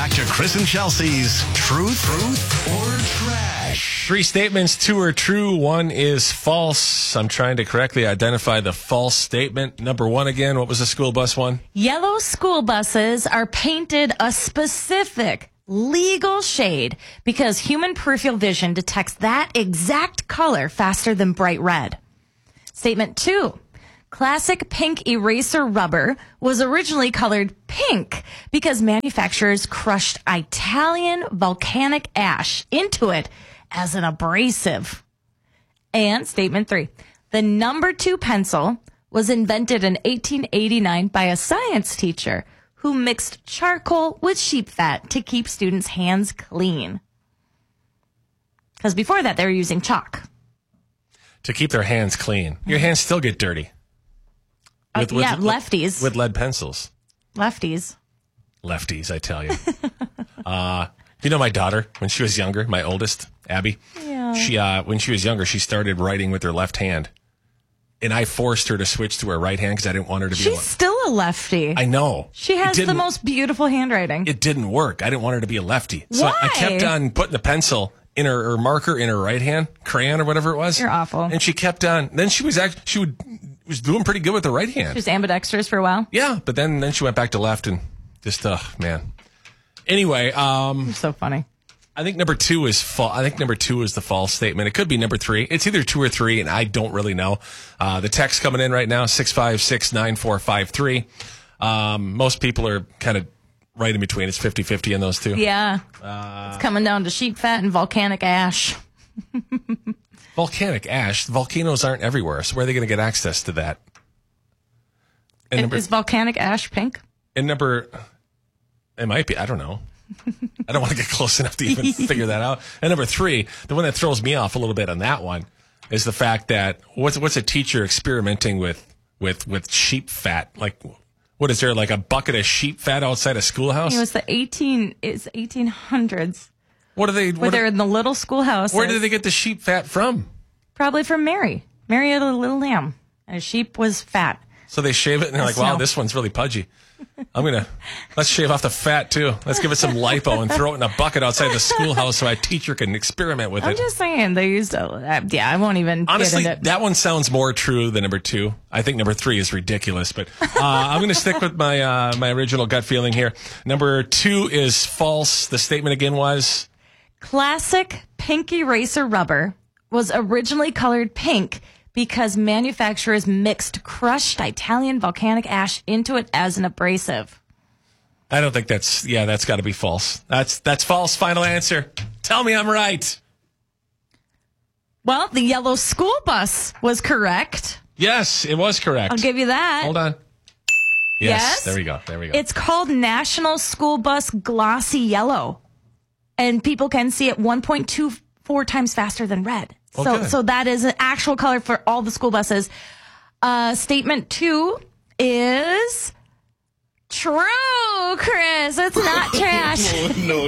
Back to Chris and Chelsea's Truth or Trash. 3 statements, 2 are true, 1 is false. I'm trying to correctly identify the false statement. Number 1 again, what was the school bus one? Yellow school buses are painted a specific legal shade because human peripheral vision detects that exact color faster than bright red. Statement 2. Classic pink eraser rubber was originally colored pink because manufacturers crushed Italian volcanic ash into it as an abrasive. And statement 3. The number 2 pencil was invented in 1889 by a science teacher who mixed charcoal with sheep fat to keep students' hands clean. Because before that, they were using chalk. To keep their hands clean. Your hands still get dirty. Lefties. With lead pencils. Lefties, I tell you. You know my daughter, when she was younger, my oldest, Abby? Yeah. She, when she was younger, she started writing with her left hand. And I forced her to switch to her right hand because I didn't want her to be... She's still a lefty. I know. She has the most beautiful handwriting. It didn't work. I didn't want her to be a lefty. So Why? I kept on putting the pencil in her marker in her right hand, crayon or whatever it was. You're awful. And she kept on... Then she was doing pretty good with the right hand. She was ambidextrous for a while. Yeah, but then she went back to left and just, man. Anyway, You're so funny. I think number 2 is false. I think number 2 is the false statement. It could be number 3. It's either 2 or 3, and I don't really know. The text coming in right now, 656-9453. Most people are kind of right in between. It's 50-50 in those two. Yeah. It's coming down to sheep fat and volcanic ash. Volcanic ash. Volcanoes aren't everywhere, so where are they going to get access to that? And Is volcanic ash pink? It might be. I don't know. I don't want to get close enough to even figure that out. And number 3, the one that throws me off a little bit on that one is the fact that what's a teacher experimenting with sheep fat? Like, what is there, like a bucket of sheep fat outside a schoolhouse? It was the 1800s. What are they? They're in the little schoolhouse. Where did they get the sheep fat from? Probably from Mary. Mary had a little lamb, and a sheep was fat. So they shave it, and they're like, wow, this one's really pudgy. Let's shave off the fat, too. Let's give it some lipo and throw it in a bucket outside the schoolhouse so our teacher can experiment with it. I'm just saying, they used I won't even Honestly, get into that one sounds more true than number 2. I think number 3 is ridiculous, but I'm going to stick with my my original gut feeling here. Number 2 is false. The statement again was? Classic pink eraser rubber was originally colored pink because manufacturers mixed crushed Italian volcanic ash into it as an abrasive. I don't think that's got to be false. That's false. Final answer. Tell me I'm right. Well, the yellow school bus was correct. Yes, it was correct. I'll give you that. Hold on. Yes. There we go. It's called National School Bus Glossy Yellow. And people can see it 1.24 times faster than red. Okay. So that is an actual color for all the school buses. Statement 2 is true, Chris. It's not trash. No.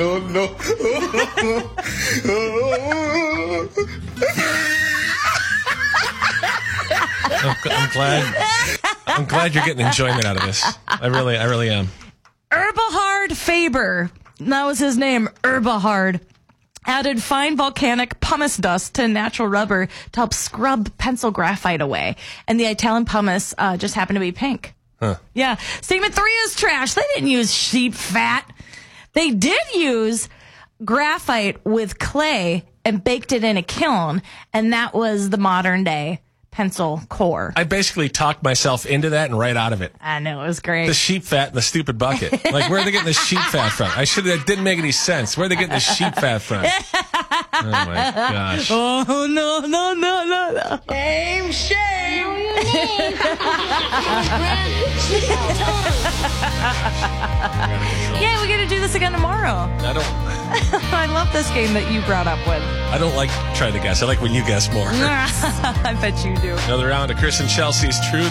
I'm glad you're getting enjoyment out of this. I really am. Eberhard Faber, that was his name, Eberhard, added fine volcanic pumice dust to natural rubber to help scrub pencil graphite away. And the Italian pumice just happened to be pink. Huh. Yeah. Statement 3 is trash. They didn't use sheep fat. They did use graphite with clay and baked it in a kiln. And that was the modern day pencil core. I basically talked myself into that and right out of it. I know, it was great. The sheep fat in the stupid bucket. Like, where are they getting the sheep fat from? That didn't make any sense. Where are they getting the sheep fat from? Oh, my gosh. Oh, no. Shame. Yeah, we're going to do this again tomorrow. I love this game that you brought up with. I don't like trying to guess. I like when you guess more. I bet you do. Another round of Chris and Chelsea's Truth